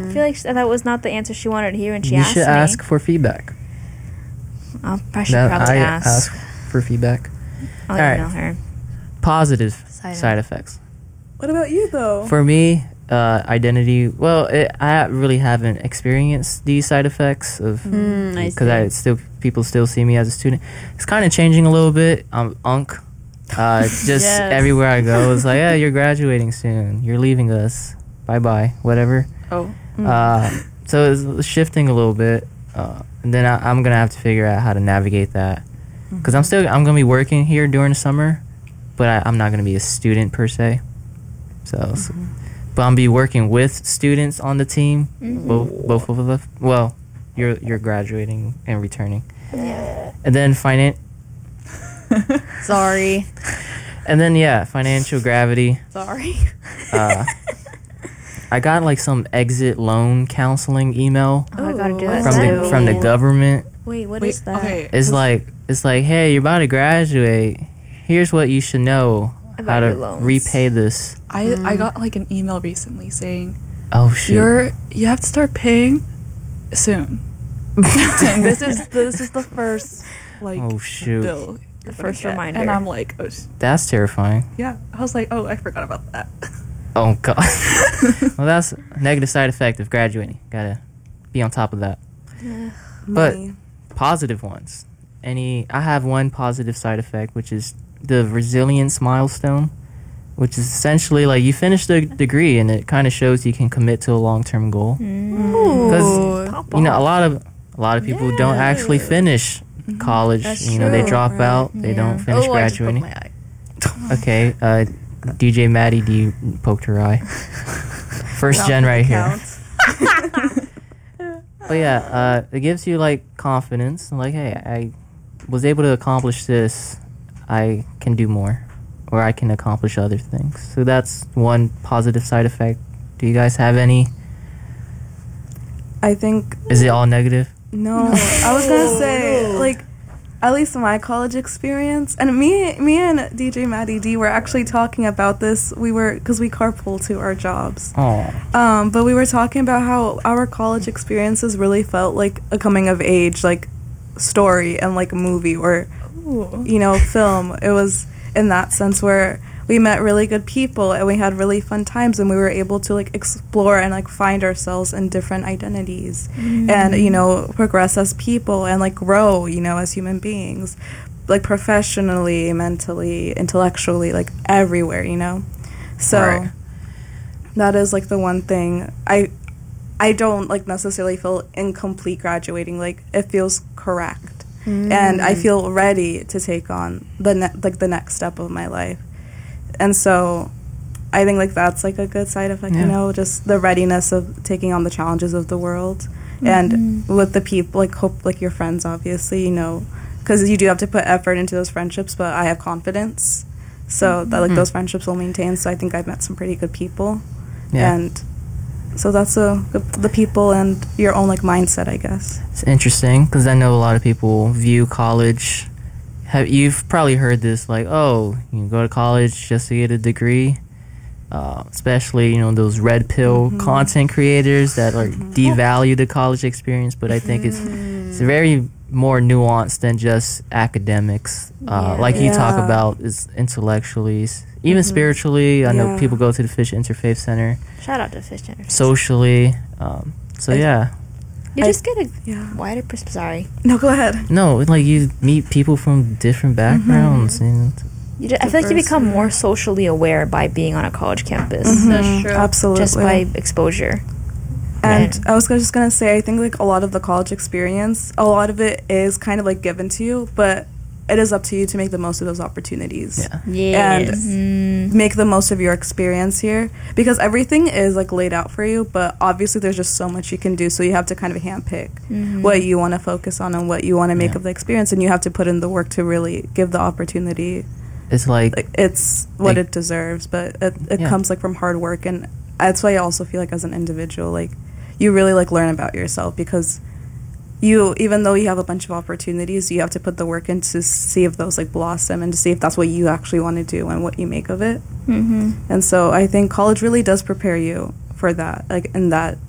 I feel like that was not the answer she wanted to hear when she asked me. You should ask for feedback. I should probably ask for feedback. I'll email her. Positive side effects. What about you, though? For me, identity. Well, I really haven't experienced these side effects of because people still see me as a student. It's kind of changing a little bit. I'm Unk. Just everywhere I go, it's like, yeah, you're graduating soon. You're leaving us. Bye bye. Whatever. Oh. So it's shifting a little bit, and then I'm gonna have to figure out how to navigate that because I'm gonna be working here during the summer, but I'm not gonna be a student per se. So but I'm be working with students on the team. Both of us. Well, you're graduating and returning. Yeah. And then Sorry. And then financial gravity. Sorry. I got like some exit loan counseling email. I gotta do that from the government. Wait, what is that? Okay. It's like, hey, you're about to graduate. Here's what you should know how to repay this. I got like an email recently saying, oh shoot, you have to start paying soon. And this is the first bill. The first reminder. And I'm like, oh, that's terrifying. Yeah, I was like, oh, I forgot about that. Oh god. Well, that's a negative side effect of graduating. Gotta be on top of that. But positive ones. I have one positive side effect, which is the resilience milestone, which is essentially like you finish the degree and it kind of shows you can commit to a long-term goal. Because a lot of people don't actually finish college. That's they drop out. They don't finish graduating. Okay, DJ Maddie D poked her eye. First gen right here. But it gives you like confidence. Like, hey, I was able to accomplish this. I can do more, or I can accomplish other things. So that's one positive side effect. Do you guys have any? I think. Is it all negative? No, I was gonna say like, at least in my college experience, and me and DJ Maddie D were actually talking about this. Because we carpool to our jobs. Oh. But we were talking about how our college experiences really felt like a coming of age, like story and like a movie or film. It was in that sense where we met really good people and we had really fun times and we were able to like explore and like find ourselves in different identities and progress as people and like grow as human beings, like professionally, mentally, intellectually, like everywhere, so right. That is like the one thing I don't like necessarily feel incomplete graduating. Like it feels correct. And I feel ready to take on the next step of my life. And so I think like that's like a good side effect, just the readiness of taking on the challenges of the world. And with the people, like your friends, obviously, because you do have to put effort into those friendships, but I have confidence. So that like those friendships will maintain. So I think I've met some pretty good people. Yeah. And so that's the people and your own like mindset, I guess. It's interesting because I know a lot of people view college. You've probably heard this, like, oh, you can go to college just to get a degree. Especially, those red pill content creators that devalue the college experience. But I think it's very more nuanced than just academics. Like you talk about is intellectually, even spiritually. I know people go to the Fish Interfaith Center. Shout out to Fish Interfaith. Socially. You just get a wider perspective. Sorry. No, go ahead. No, like you meet people from different backgrounds. And I feel like you become more socially aware by being on a college campus. That's true. Absolutely. Just by exposure. And I was just going to say, I think like a lot of the college experience, a lot of it is kind of like given to you, but it is up to you to make the most of those opportunities. And make the most of your experience here, because everything is like laid out for you, but obviously there's just so much you can do, so you have to kind of handpick what you want to focus on and what you want to make of the experience, and you have to put in the work to really give the opportunity. It's like it's what it deserves, but it comes like from hard work, and that's why I also feel like as an individual, like you really like learn about yourself, because even though you have a bunch of opportunities, you have to put the work in to see if those like blossom and to see if that's what you actually want to do and what you make of it. And so I think college really does prepare you for that, like in that